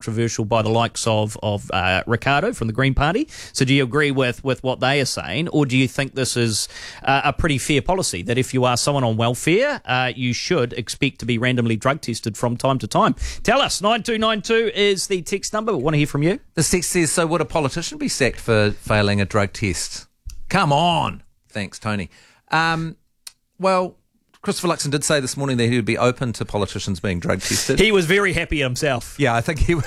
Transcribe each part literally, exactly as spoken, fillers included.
controversial by the likes of, of uh, Ricardo from the Green Party. So do you agree with, with what they are saying, or do you think this is uh, a pretty fair policy, that if you are someone on welfare, uh, you should expect to be randomly drug tested from time to time? Tell us. nine two nine two is the text number. We want to hear from you. The text says, so would a politician be sacked for failing a drug test? Come on. Thanks, Tony. Um, well, Christopher Luxon did say this morning that he would be open to politicians being drug tested. He was very happy himself. Yeah, I think he would.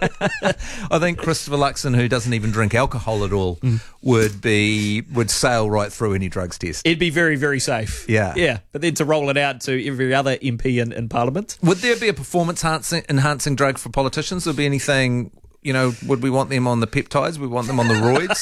I think Christopher Luxon, who doesn't even drink alcohol at all, mm. would be would sail right through any drugs test. It'd be very, very safe. Yeah. Yeah. But then to roll it out to every other M P in, in Parliament. Would there be a performance enhancing, enhancing drug for politicians? Would there be anything... You know, would we want them on the peptides? Would we want them on the roids?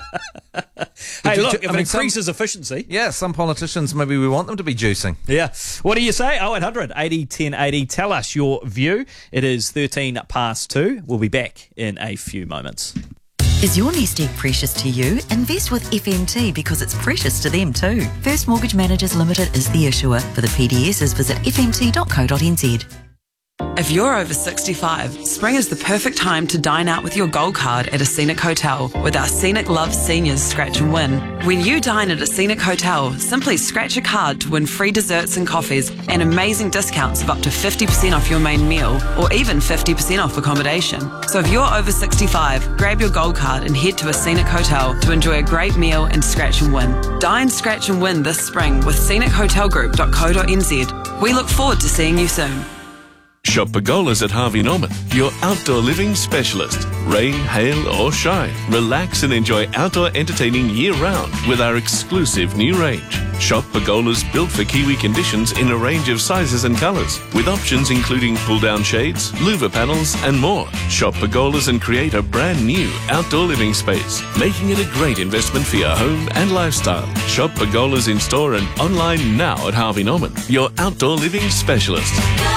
Hey, look, if I it mean, increases some, efficiency. Yeah, some politicians, maybe we want them to be juicing. Yeah. What do you say? oh eight hundred eighty ten eighty. Tell us your view. It is thirteen past two. We'll be back in a few moments. Is your nest egg precious to you? Invest with F M T because it's precious to them too. First Mortgage Managers Limited is the issuer. For the P D Ss, visit f m t dot co dot n z. If you're over sixty-five, spring is the perfect time to dine out with your gold card at a Scenic Hotel with our Scenic Love Seniors Scratch and Win. When you dine at a Scenic Hotel, simply scratch a card to win free desserts and coffees and amazing discounts of up to fifty percent off your main meal or even fifty percent off accommodation. So if you're over sixty-five, grab your gold card and head to a Scenic Hotel to enjoy a great meal and scratch and win. Dine, scratch and win this spring with scenic hotel group dot co dot n z. We look forward to seeing you soon. Shop Pergolas at Harvey Norman, your outdoor living specialist. Rain, hail or shine, relax and enjoy outdoor entertaining year-round with our exclusive new range. Shop Pergolas built for Kiwi conditions in a range of sizes and colours, with options including pull-down shades, louver panels and more. Shop Pergolas and create a brand new outdoor living space, making it a great investment for your home and lifestyle. Shop Pergolas in store and online now at Harvey Norman, your outdoor living specialist.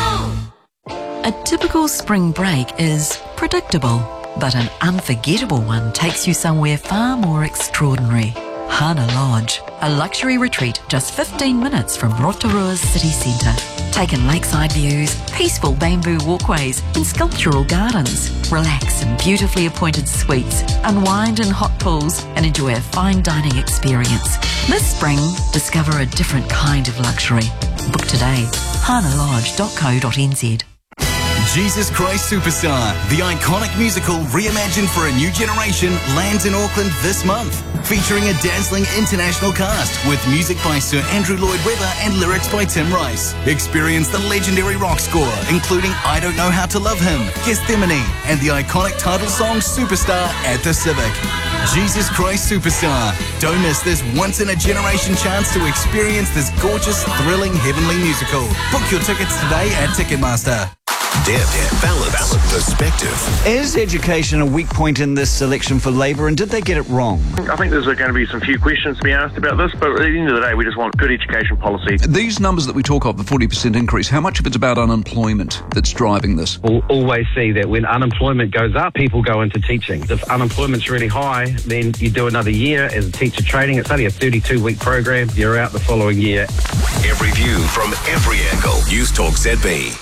A typical spring break is predictable, but an unforgettable one takes you somewhere far more extraordinary. Hana Lodge, a luxury retreat just fifteen minutes from Rotorua's city centre. Take in lakeside views, peaceful bamboo walkways and sculptural gardens. Relax in beautifully appointed suites, unwind in hot pools and enjoy a fine dining experience. This spring, discover a different kind of luxury. Book today, hana lodge dot co dot n z. Jesus Christ Superstar, the iconic musical reimagined for a new generation, lands in Auckland this month, featuring a dazzling international cast with music by Sir Andrew Lloyd Webber and lyrics by Tim Rice. Experience the legendary rock score, including I Don't Know How to Love Him, Gethsemane, and the iconic title song Superstar at the Civic. Jesus Christ Superstar. Don't miss this once-in-a-generation chance to experience this gorgeous, thrilling, heavenly musical. Book your tickets today at Ticketmaster. Deb, balance, balance, perspective. Is education a weak point in this election for Labour, and did they get it wrong? I think there's going to be some few questions to be asked about this, but at the end of the day, we just want good education policy. These numbers that we talk of, the forty percent increase, how much of it's about unemployment that's driving this? We'll always see that when unemployment goes up, people go into teaching. If unemployment's really high, then you do another year as a teacher training. It's only a thirty-two week program. You're out the following year. Every view from every angle. News Talk Z B.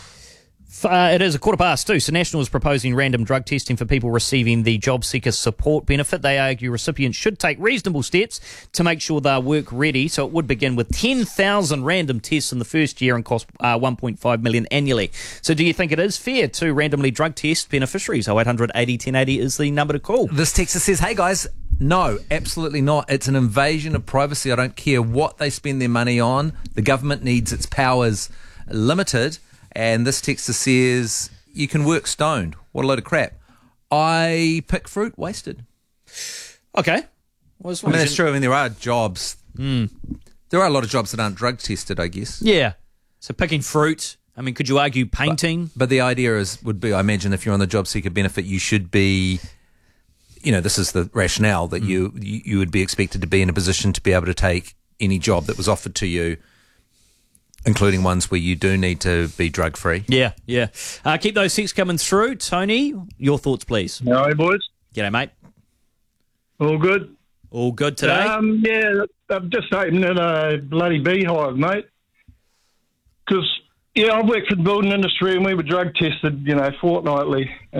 Uh, it is a quarter past two. So National is proposing random drug testing for people receiving the Job Seeker Support benefit. They argue recipients should take reasonable steps to make sure they're work ready. So it would begin with ten thousand random tests in the first year and cost uh, one point five million dollars annually. So do you think it is fair to randomly drug test beneficiaries? oh eight hundred eighty ten eighty is the number to call. This texter says, hey guys, no, absolutely not. It's an invasion of privacy. I don't care what they spend their money on. The government needs its powers limited. And this texter says, you can work stoned. What a load of crap. I pick fruit wasted. Okay. Well, I mean, that's true. I mean, there are jobs. Mm. There are a lot of jobs that aren't drug tested, I guess. Yeah. So picking fruit. I mean, could you argue painting? But, but the idea is would be, I imagine, if you're on the job seeker benefit, you should be, you know, this is the rationale that mm. you you would be expected to be in a position to be able to take any job that was offered to you, including ones where you do need to be drug-free. Yeah, yeah. Uh, keep those texts coming through. Tony, your thoughts, please. How are you, boys? G'day, mate. All good? All good today? Um, yeah, I'm just opening a bloody beehive, mate. Because, yeah, I've worked for the building industry and we were drug tested, you know, fortnightly.